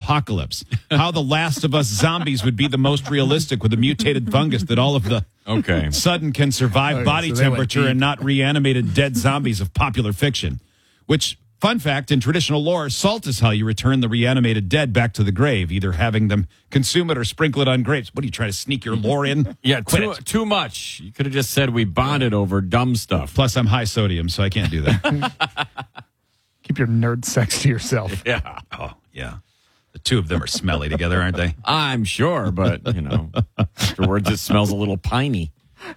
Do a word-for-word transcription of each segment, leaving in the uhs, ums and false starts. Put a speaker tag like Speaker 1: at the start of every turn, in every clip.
Speaker 1: apocalypse. How the Last of Us zombies would be the most realistic with a mutated fungus that all of the
Speaker 2: Okay.
Speaker 1: sudden can survive
Speaker 3: Okay,
Speaker 1: body
Speaker 3: so they went
Speaker 1: temperature
Speaker 3: deep.
Speaker 1: and not reanimated dead zombies of popular fiction. Which, fun fact, in traditional lore, salt is how you return the reanimated dead back to the grave, either having them consume it or sprinkle it on grapes. What, are you trying to sneak your lore in?
Speaker 2: Yeah,
Speaker 1: Quit
Speaker 2: too,
Speaker 1: it.
Speaker 2: too much. You could have just said we bonded over dumb stuff.
Speaker 1: Plus, I'm high sodium, so I can't do that.
Speaker 3: Keep your nerd sex to yourself.
Speaker 2: Yeah.
Speaker 1: Oh, yeah. The two of them are smelly together, aren't they?
Speaker 2: I'm sure, but, you know, afterwards it smells a little piney.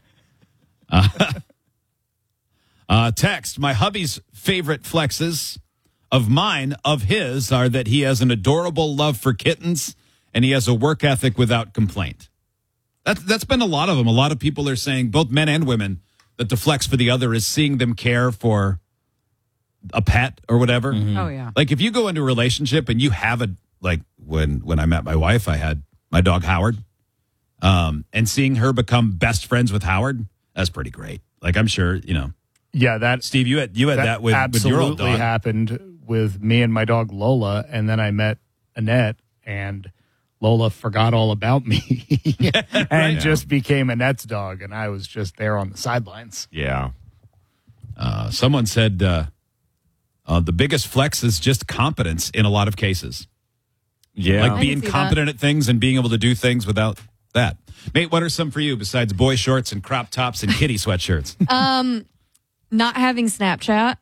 Speaker 1: Uh, text, my hubby's favorite flexes of mine, of his, are that he has an adorable love for kittens and he has a work ethic without complaint. That's, that's been a lot of them. A lot of people are saying, both men and women, that the flex for the other is seeing them care for a pet or whatever.
Speaker 4: Oh, yeah.
Speaker 1: Like if you go into a relationship and you have a, like when, when I met my wife, I had my dog Howard, um, and seeing her become best friends with Howard, that's pretty great. Like I'm sure, you know,
Speaker 3: Yeah, that
Speaker 1: Steve, you had you had that,
Speaker 3: that
Speaker 1: with, with your old
Speaker 3: absolutely
Speaker 1: dog.
Speaker 3: happened with me and my dog Lola, and then I met Annette, and Lola forgot all about me and
Speaker 1: Right.
Speaker 3: just became Annette's dog, and I was just there on the sidelines.
Speaker 2: Yeah.
Speaker 1: Uh, someone said uh, uh, the biggest flex is just competence in a lot of cases,
Speaker 2: Yeah.
Speaker 1: like
Speaker 4: I
Speaker 1: being
Speaker 4: can see
Speaker 1: competent at things and being able to do things without that. Nate, what are some for you besides boy shorts and crop tops and kitty sweatshirts?
Speaker 4: Um, not having Snapchat.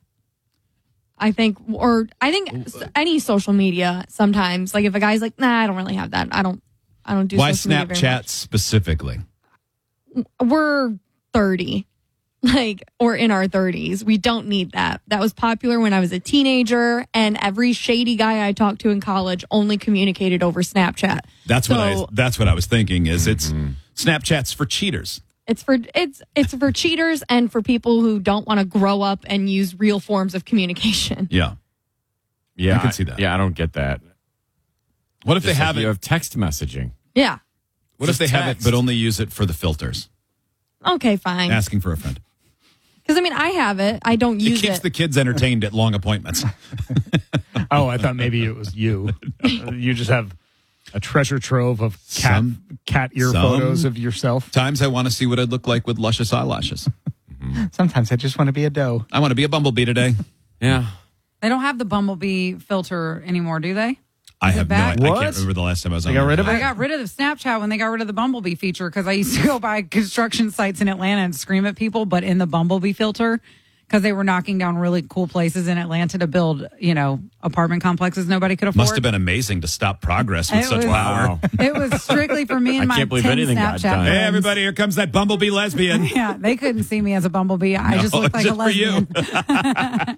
Speaker 4: I think, or I think any social media sometimes. Like if a guy's like, nah, I don't really have that. I don't, I don't do.
Speaker 1: Why
Speaker 4: social media very
Speaker 1: Snapchat specifically?
Speaker 4: much. We're thirty, like, or in our thirties. We don't need that. That was popular when I was a teenager, and every shady guy I talked to in college only communicated over Snapchat.
Speaker 1: That's what I.
Speaker 4: So-
Speaker 1: That's what I was thinking. Is it's Snapchat's for cheaters.
Speaker 4: It's for it's it's for cheaters and for people who don't want to grow up and use real forms of communication.
Speaker 1: Yeah.
Speaker 2: Yeah.
Speaker 1: I can see that.
Speaker 2: Yeah, I don't get that.
Speaker 1: What if they
Speaker 2: Just like
Speaker 1: have
Speaker 2: you
Speaker 1: it?
Speaker 2: have text messaging.
Speaker 4: Yeah.
Speaker 1: What if
Speaker 2: just
Speaker 1: they have it
Speaker 2: text.
Speaker 1: but only use it for the filters?
Speaker 4: Okay, fine.
Speaker 1: Asking for a friend.
Speaker 4: Because I mean, I have it. I don't
Speaker 1: It
Speaker 4: use
Speaker 1: keeps
Speaker 4: it.
Speaker 1: the kids entertained at long appointments.
Speaker 3: Oh, I thought maybe it was you. Uh, you just have a treasure trove of cat
Speaker 1: Some-
Speaker 3: cat ear
Speaker 1: some-
Speaker 3: photos of yourself.
Speaker 1: Times I want to see what I'd look like with luscious eyelashes.
Speaker 3: Sometimes I just want to be a doe.
Speaker 1: I want to be a bumblebee today.
Speaker 2: Yeah.
Speaker 5: They don't have the Bumblebee filter anymore, do they?
Speaker 1: I
Speaker 5: Is it
Speaker 1: have no
Speaker 5: back?
Speaker 1: idea. I
Speaker 3: What?
Speaker 1: can't remember the last time I was
Speaker 3: They
Speaker 1: on
Speaker 3: got
Speaker 1: there.
Speaker 3: rid of
Speaker 5: I
Speaker 3: it?
Speaker 5: got rid of the Snapchat when they got rid of the Bumblebee feature because I used to go by construction sites in Atlanta and scream at people, but in the Bumblebee filter, because they were knocking down really cool places in Atlanta to build, you know, apartment complexes nobody could afford.
Speaker 1: Must have been amazing to stop progress with
Speaker 5: It
Speaker 1: such
Speaker 5: was-
Speaker 1: power.
Speaker 5: It was strictly for me and
Speaker 2: I
Speaker 5: my
Speaker 2: can't believe
Speaker 5: ten
Speaker 2: anything got
Speaker 5: Snapchat
Speaker 2: done.
Speaker 1: Hey,
Speaker 5: friends.
Speaker 1: everybody, here comes that bumblebee lesbian.
Speaker 5: Yeah, they couldn't see me as a bumblebee. I just
Speaker 1: No,
Speaker 5: looked like
Speaker 1: just
Speaker 5: a
Speaker 1: for you.
Speaker 5: lesbian.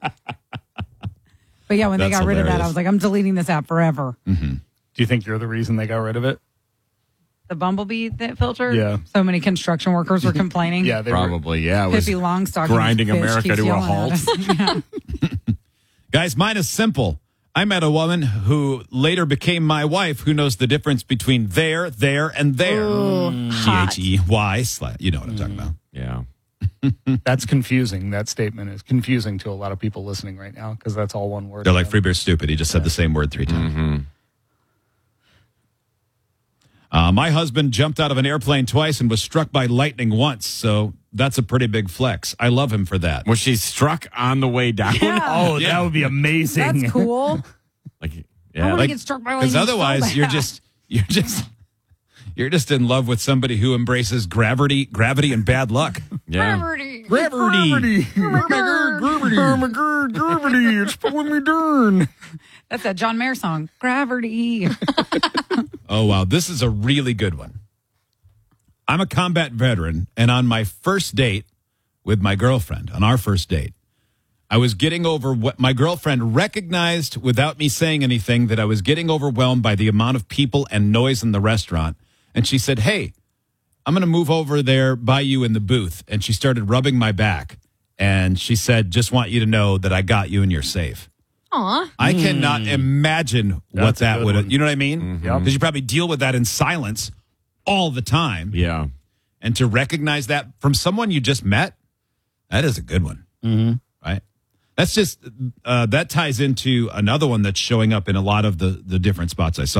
Speaker 5: But yeah, when they
Speaker 1: That's
Speaker 5: got rid of that, I
Speaker 1: hilarious.
Speaker 5: was like, I'm deleting this app forever.
Speaker 3: Do you think you're the reason they got rid of it?
Speaker 5: The Bumblebee th- filter?
Speaker 3: Yeah.
Speaker 5: So many construction workers were complaining.
Speaker 3: Yeah, they were.
Speaker 2: Probably, yeah. It was
Speaker 5: Pippi Longstocking
Speaker 2: grinding
Speaker 5: fish
Speaker 2: America
Speaker 5: keeps
Speaker 2: to a
Speaker 5: yelling at
Speaker 2: halt.
Speaker 5: us. Yeah.
Speaker 1: Guys, mine is simple. I met a woman who later became my wife who knows the difference between there, there, and there. G H E Y. sla- You know what I'm talking about.
Speaker 2: Yeah.
Speaker 3: That's confusing. That statement is confusing to a lot of people listening right now because that's all one word.
Speaker 1: They're like, Freebeer's stupid. He just said the same word three times. Uh, my husband jumped out of an airplane twice and was struck by lightning once. So that's a pretty big flex. I love him for that.
Speaker 2: Was she struck on the way down?
Speaker 3: Oh,
Speaker 1: Yeah.
Speaker 3: that would be amazing.
Speaker 5: That's cool.
Speaker 2: Like,
Speaker 5: I
Speaker 2: yeah.
Speaker 5: want
Speaker 2: Like,
Speaker 5: to get struck by
Speaker 1: Because
Speaker 5: lightning so
Speaker 1: otherwise, you're
Speaker 5: bad.
Speaker 1: just you're just you're just in love with somebody who embraces gravity, gravity, and bad luck.
Speaker 2: yeah.
Speaker 1: Gravity.
Speaker 3: Gravity. Oh my God, gravity. Oh my God, gravity. It's pulling me down.
Speaker 5: That's that John Mayer song, Gravity.
Speaker 1: Oh wow, this is a really good one. I'm a combat veteran, and on my first date with my girlfriend, on our first date, I was getting over what my girlfriend recognized without me saying anything that I was getting overwhelmed by the amount of people and noise in the restaurant. And she said, "Hey, I'm going to move over there by you in the booth." And she started rubbing my back. And she said, "Just want you to know that I got you and you're safe."
Speaker 4: Aw.
Speaker 1: I cannot imagine what
Speaker 3: That's a
Speaker 1: that
Speaker 3: good
Speaker 1: would have,
Speaker 3: one.
Speaker 1: you know what I mean?
Speaker 3: Yep.
Speaker 1: Because you probably deal with that in silence all the time.
Speaker 2: Yeah.
Speaker 1: And to recognize that from someone you just met, that is a good one. Mm-hmm. Right? That's just, uh, that ties into another one that's showing up in a lot of the, the different spots I saw.